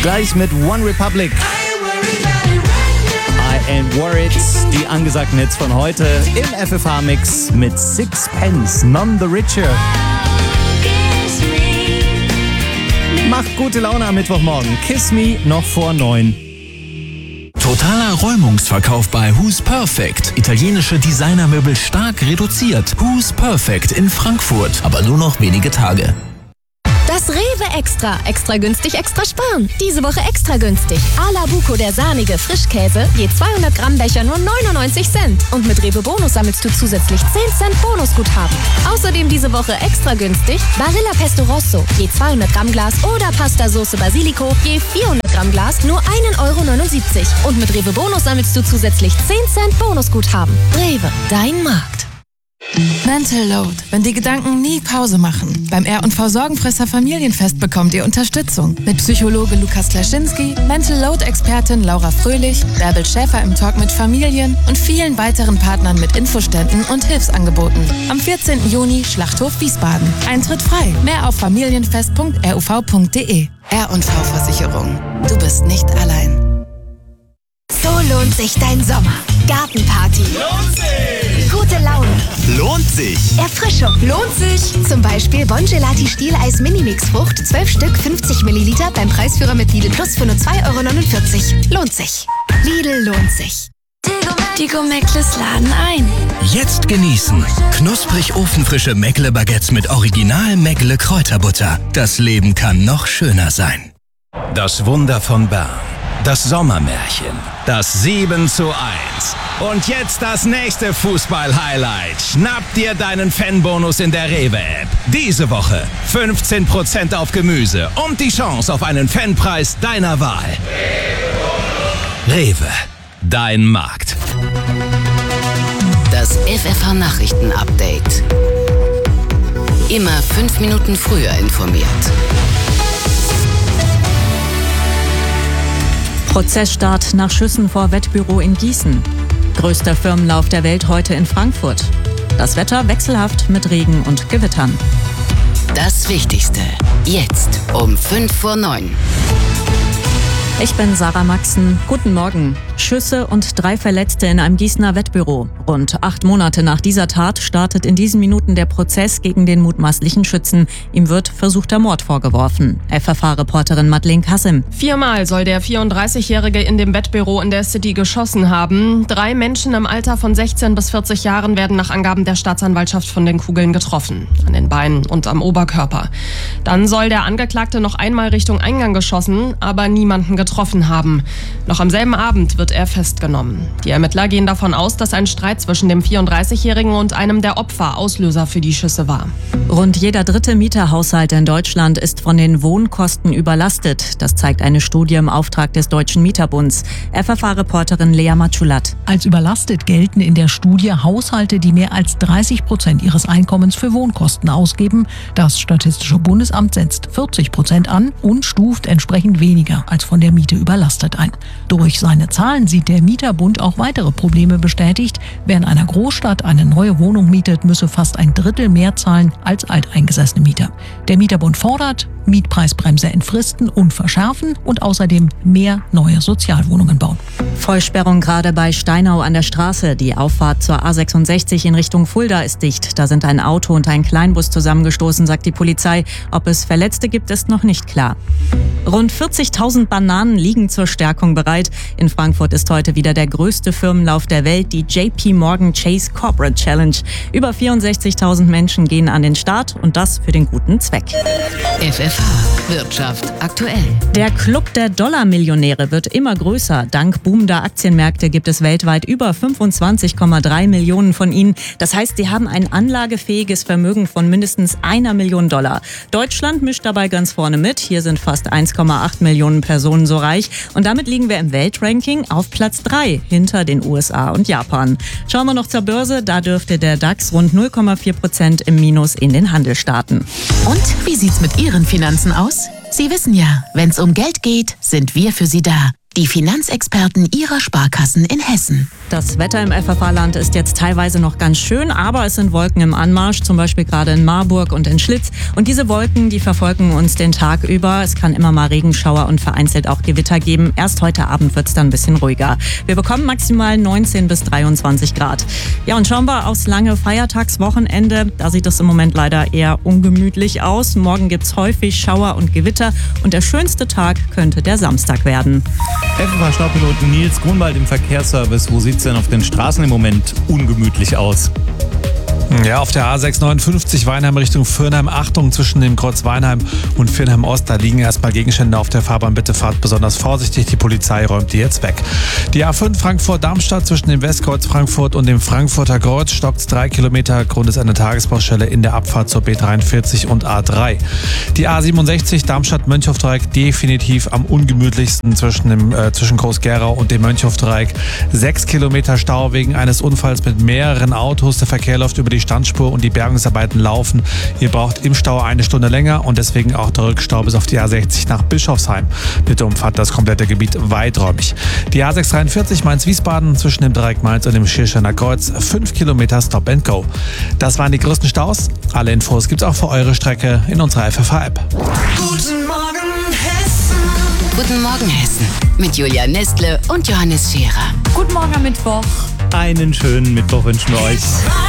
Gleich mit One Republic. I Ain't Worried. Die angesagten Hits von heute im FFH-Mix mit Sixpence, None the Richer. Macht gute Laune am Mittwochmorgen. Kiss Me noch vor 9. Totaler Räumungsverkauf bei Who's Perfect. Italienische Designermöbel stark reduziert. Who's Perfect in Frankfurt. Aber nur noch wenige Tage. Das Rewe Extra. Extra günstig, extra sparen. Diese Woche extra günstig. A la Buco, der sahnige Frischkäse. Je 200 Gramm Becher nur 99 Cent. Und mit Rewe Bonus sammelst du zusätzlich 10 Cent Bonusguthaben. Außerdem diese Woche extra günstig Barilla Pesto Rosso. Je 200 Gramm Glas oder Pasta Sauce Basilico. Je 400 Gramm Glas nur 1,79 €. Und mit Rewe Bonus sammelst du zusätzlich 10 Cent Bonusguthaben. Rewe, dein Markt. Mental Load, wenn die Gedanken nie Pause machen. Beim R&V Sorgenfresser Familienfest bekommt ihr Unterstützung. Mit Psychologe Lukas Klaschinski, Mental Load-Expertin Laura Fröhlich, Bärbel Schäfer im Talk mit Familien und vielen weiteren Partnern mit Infoständen und Hilfsangeboten. Am 14. Juni Schlachthof Wiesbaden. Eintritt frei. Mehr auf familienfest.ruv.de. R&V Versicherung. Du bist nicht allein. So lohnt sich dein Sommer. Gartenparty. Lohnt sich! Gute Laune. Lohnt sich! Erfrischung. Lohnt sich. Zum Beispiel Bongelati Stieleis Minimix Frucht, 12 Stück, 50 Milliliter beim Preisführer mit Lidl Plus für nur 2,49 €. Lohnt sich. Lidl lohnt sich. Die Go-Meckles laden ein. Jetzt genießen. Knusprig ofenfrische Meckle-Baguettes mit Original Meckle Kräuterbutter. Das Leben kann noch schöner sein. Das Wunder von Bern. Das Sommermärchen. Das 7:1. Und jetzt das nächste Fußball-Highlight. Schnapp dir deinen Fanbonus in der Rewe-App. Diese Woche 15% auf Gemüse und die Chance auf einen Fanpreis deiner Wahl. Rewe, dein Markt. Das FFH-Nachrichten-Update. Immer 5 Minuten früher informiert. Prozessstart nach Schüssen vor Wettbüro in Gießen. Größter Firmenlauf der Welt heute in Frankfurt. Das Wetter wechselhaft mit Regen und Gewittern. Das Wichtigste. Jetzt um 8:55. Ich bin Sarah Maxen. Guten Morgen. Schüsse und 3 Verletzte in einem Gießener Wettbüro. Rund 8 Monate nach dieser Tat startet in diesen Minuten der Prozess gegen den mutmaßlichen Schützen. Ihm wird versuchter Mord vorgeworfen. FFH-Reporterin Madeleine Kassim. 4-mal soll der 34-Jährige in dem Wettbüro in der City geschossen haben. 3 Menschen im Alter von 16 bis 40 Jahren werden nach Angaben der Staatsanwaltschaft von den Kugeln getroffen. An den Beinen und am Oberkörper. Dann soll der Angeklagte noch einmal Richtung Eingang geschossen, aber niemanden getroffen haben. Noch am selben Abend wird er festgenommen. Die Ermittler gehen davon aus, dass ein Streit zwischen dem 34-Jährigen und einem der Opfer Auslöser für die Schüsse war. Rund jeder 3. Mieterhaushalt in Deutschland ist von den Wohnkosten überlastet. Das zeigt eine Studie im Auftrag des Deutschen Mieterbunds. FFH-Reporterin Lea Matschulat. Als überlastet gelten in der Studie Haushalte, die mehr als 30% ihres Einkommens für Wohnkosten ausgeben. Das Statistische Bundesamt setzt 40% an und stuft entsprechend weniger als von der Miete überlastet ein. Durch seine Zahlen sieht der Mieterbund auch weitere Probleme bestätigt. Wer in einer Großstadt eine neue Wohnung mietet, müsse fast ein Drittel mehr zahlen als alteingesessene Mieter. Der Mieterbund fordert Mietpreisbremse entfristen und verschärfen und außerdem mehr neue Sozialwohnungen bauen. Vollsperrung gerade bei Steinau an der Straße. Die Auffahrt zur A66 in Richtung Fulda ist dicht. Da sind ein Auto und ein Kleinbus zusammengestoßen, sagt die Polizei. Ob es Verletzte gibt, ist noch nicht klar. Rund 40.000 Bananen liegen zur Stärkung bereit. In Frankfurt ist heute wieder der größte Firmenlauf der Welt, die JP Morgan Chase Corporate Challenge. Über 64.000 Menschen gehen an den Start und das für den guten Zweck. FFH Wirtschaft aktuell. Der Club der Dollarmillionäre wird immer größer. Dank boomender Aktienmärkte gibt es weltweit über 25,3 Millionen von ihnen. Das heißt, sie haben ein anlagefähiges Vermögen von mindestens $1 Million. Deutschland mischt dabei ganz vorne mit. Hier sind fast 1,8 Millionen Personen so reich. Und damit liegen wir im Weltranking auf Platz 3 hinter den USA und Japan. Schauen wir noch zur Börse. Da dürfte der DAX rund 0,4% im Minus in den Handel starten. Und wie sieht's mit Ihren Finanzen aus? Sie wissen ja, wenn's um Geld geht, sind wir für Sie da. Die Finanzexperten Ihrer Sparkassen in Hessen. Das Wetter im FFH-Land ist jetzt teilweise noch ganz schön, aber es sind Wolken im Anmarsch, zum Beispiel gerade in Marburg und in Schlitz. Und diese Wolken, die verfolgen uns den Tag über. Es kann immer mal Regenschauer und vereinzelt auch Gewitter geben. Erst heute Abend wird es dann ein bisschen ruhiger. Wir bekommen maximal 19 bis 23 Grad. Ja, und schauen wir aufs lange Feiertagswochenende. Da sieht es im Moment leider eher ungemütlich aus. Morgen gibt es häufig Schauer und Gewitter und der schönste Tag könnte der Samstag werden. FFH-Staubpilot Nils Grunwald im Verkehrsservice. Wo sieht es denn auf den Straßen im Moment ungemütlich aus? Ja, auf der A659 Weinheim Richtung Viernheim. Achtung, zwischen dem Kreuz Weinheim und Viernheim Ost. Da liegen erstmal Gegenstände auf der Fahrbahn. Bitte fahrt besonders vorsichtig. Die Polizei räumt die jetzt weg. Die A5 Frankfurt-Darmstadt zwischen dem Westkreuz Frankfurt und dem Frankfurter Kreuz stockt 3 Kilometer. Grund ist eine Tagesbaustelle in der Abfahrt zur B43 und A3. Die A67 Darmstadt-Mönchhofdreieck definitiv am ungemütlichsten zwischen Groß-Gerau und dem Mönchhofdreieck. 6 Kilometer Stau wegen eines Unfalls mit mehreren Autos. Der Verkehr läuft über die Standspur und die Bergungsarbeiten laufen. Ihr braucht im Stau 1 Stunde länger und deswegen auch der Rückstau bis auf die A60 nach Bischofsheim. Bitte umfahrt das komplette Gebiet weiträumig. Die A643 Mainz-Wiesbaden zwischen dem Dreieck Mainz und dem Schirrscheiner Kreuz. 5 Kilometer Stop and Go. Das waren die größten Staus. Alle Infos gibt's auch für eure Strecke in unserer FFH-App. Guten Morgen Hessen. Guten Morgen Hessen. Mit Julia Nestle und Johannes Scherer. Guten Morgen am Mittwoch. Einen schönen Mittwoch wünschen wir euch.